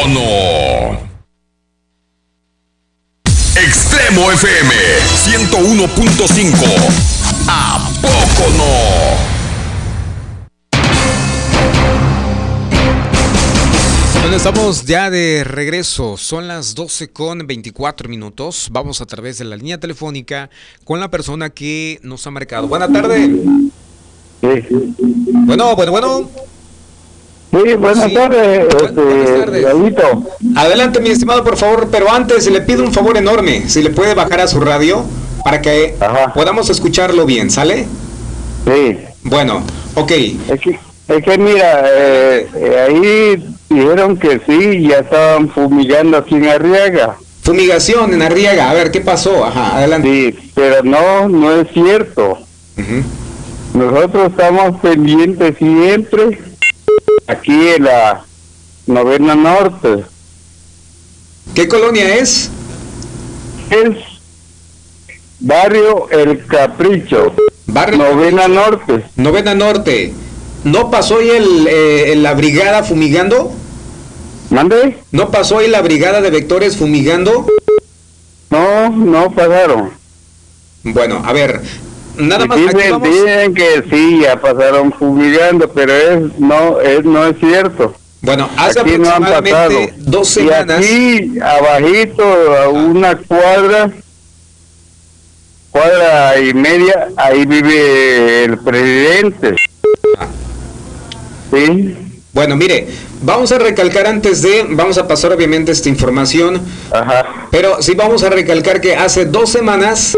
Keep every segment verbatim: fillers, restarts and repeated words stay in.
no? Extremo F M ciento uno punto cinco. ¿A poco no? Bueno, estamos ya de regreso. Son las doce con veinticuatro minutos. Vamos a través de la línea telefónica con la persona que nos ha marcado. Buenas tardes. Sí. Bueno, bueno, bueno. Sí, buenas Sí. tardes. Bu- Este, buenas tardes. Gabito. Adelante, mi estimado, por favor. Pero antes le pido un favor enorme. Si le puede bajar a su radio para que Ajá. podamos escucharlo bien, ¿sale? Sí. Bueno, ok. Es que, es que mira, eh, eh, ahí dijeron que sí, ya estaban fumigando aquí en Arriaga. Fumigación en Arriaga. A ver, ¿qué pasó? Ajá, adelante. Sí, pero no, no es cierto. Ujú. Nosotros estamos pendientes siempre aquí en la Novena Norte. ¿Qué colonia es? Es Barrio El Capricho, Barrio Novena Norte. Novena Norte. ¿No pasó ahí el, eh, la brigada fumigando? ¿Mande? ¿No pasó ahí la brigada de vectores fumigando? No, no pasaron. Bueno, a ver, nada más aquí Dicen, vamos. dicen que sí, ya pasaron fumigando, pero es no es no es cierto. Bueno, hace Aquí no han pasado. aproximadamente dos semanas. Y aquí, abajito, a una cuadra, cuadra y media, ahí vive el presidente. Ah. Sí, Bueno, mire, vamos a recalcar antes de, vamos a pasar obviamente esta información, ajá, pero sí vamos a recalcar que hace dos semanas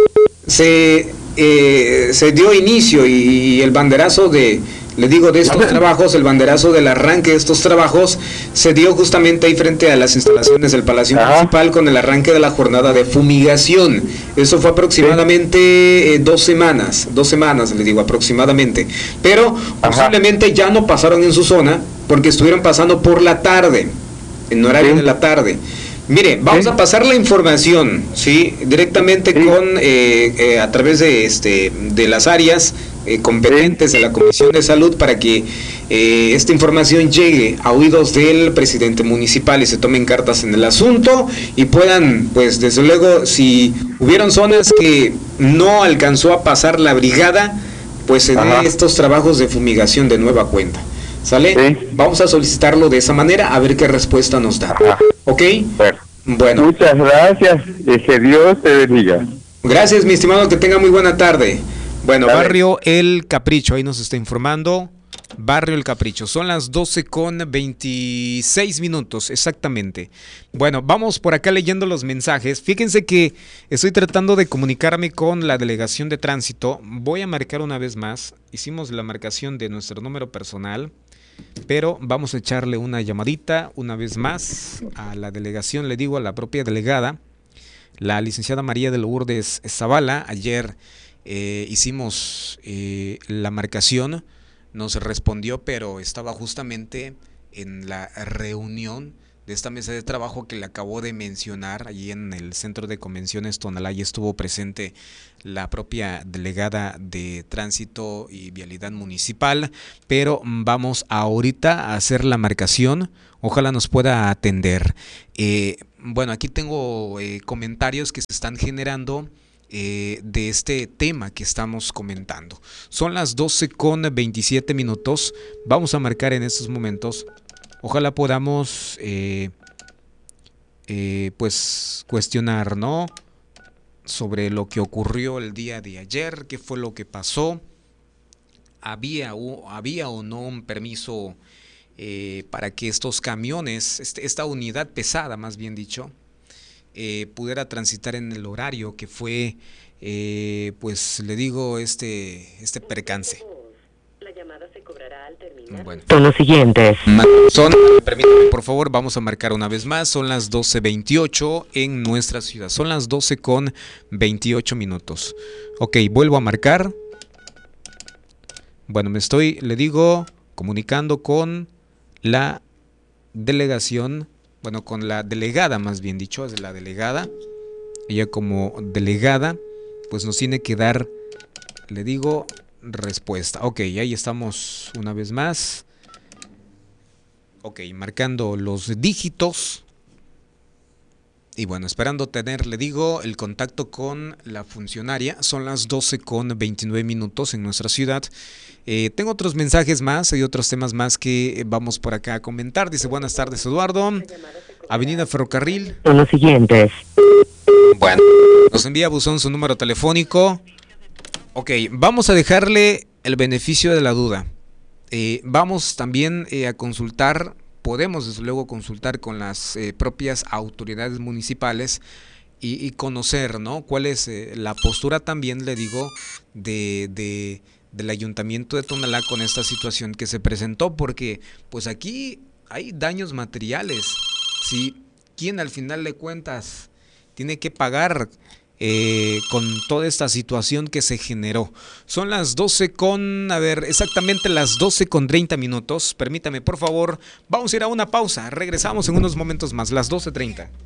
se, eh, se dio inicio y el banderazo de, le digo, de estos trabajos, el banderazo del arranque de estos trabajos se dio justamente ahí frente a las instalaciones del Palacio Ajá. Municipal con el arranque de la jornada de fumigación. Eso fue aproximadamente eh, dos semanas, dos semanas, le digo, aproximadamente. Pero Ajá. posiblemente ya no pasaron en su zona porque estuvieron pasando por la tarde, en horario Sí. de la tarde. Mire, vamos Sí. a pasar la información, sí, directamente Sí. con eh, eh, a través de este de las áreas eh, competentes de la Comisión de Salud para que eh, esta información llegue a oídos del presidente municipal y se tomen cartas en el asunto y puedan, pues desde luego, si hubieron zonas que no alcanzó a pasar la brigada, pues se Ajá. dé estos trabajos de fumigación de nueva cuenta. ¿Sale? Sí. Vamos a solicitarlo de esa manera a ver qué respuesta nos da. Ajá. ¿Ok? Bueno, Bueno, muchas gracias y que Dios te bendiga. gracias, mi estimado, que tenga muy buena tarde. Bueno, Dale. Barrio El Capricho, ahí nos está informando. Barrio El Capricho, son las doce con veintiséis minutos, exactamente. Bueno, vamos por acá leyendo los mensajes. Fíjense que estoy tratando de comunicarme con la delegación de tránsito. Voy a marcar una vez más. Hicimos la marcación de nuestro número personal, pero vamos a echarle una llamadita una vez más a la delegación, le digo a la propia delegada, la licenciada María de Lourdes Zavala. Ayer eh, hicimos eh, la marcación, nos respondió, pero estaba justamente en la reunión de esta mesa de trabajo que le acabo de mencionar allí en el Centro de Convenciones Tonalá, y estuvo presente la propia delegada de Tránsito y Vialidad Municipal, pero vamos ahorita a hacer la marcación, ojalá nos pueda atender. Eh, bueno, aquí tengo eh, comentarios que se están generando eh, de este tema que estamos comentando. Son las doce con veintisiete minutos, vamos a marcar en estos momentos. Ojalá podamos eh, eh, pues cuestionar, ¿no?, sobre lo que ocurrió el día de ayer, qué fue lo que pasó, había o, había o no un permiso eh, para que estos camiones, este, esta unidad pesada, más bien dicho, eh, pudiera transitar en el horario que fue, eh, pues le digo, este, este percance. La llamada se cobrará al terminar. Bueno. Son los siguientes. Son, permítanme, por favor, vamos a marcar una vez más. Son las doce veintiocho en nuestra ciudad. Son las doce con veintiocho minutos. Ok, vuelvo a marcar. Bueno, me estoy, le digo, comunicando con la delegación, bueno, con la delegada, más bien dicho, es la delegada. Ella como delegada, pues nos tiene que dar, le digo, respuesta. Ok, ahí estamos una vez más. Ok, marcando los dígitos. Y bueno, esperando tener, le digo, el contacto con la funcionaria. Son las doce con veintinueve minutos en nuestra ciudad. Eh, tengo otros mensajes más, hay otros temas más que vamos por acá a comentar. Dice, buenas tardes, Eduardo. Avenida Ferrocarril. Son los siguientes. Bueno, nos envía buzón su número telefónico. Ok, vamos a dejarle el beneficio de la duda. Eh, vamos también eh, a consultar... Podemos desde luego consultar con las eh, propias autoridades municipales y, y conocer, ¿no?, cuál es eh, la postura también, le digo, de, de, del Ayuntamiento de Tonalá con esta situación que se presentó, porque pues aquí hay daños materiales, ¿sí? ¿Quién al final de cuentas tiene que pagar Eh, con toda esta situación que se generó? Son las doce con, a ver, exactamente las doce con treinta minutos. Permítame, por favor, vamos a ir a una pausa. Regresamos en unos momentos más, las doce treinta.